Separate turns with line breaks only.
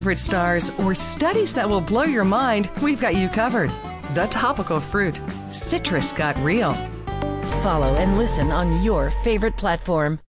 favorite stars, or studies that will blow your mind, we've got you covered. The Topical Fruit. Citrus got real.
Follow and listen on your favorite platform.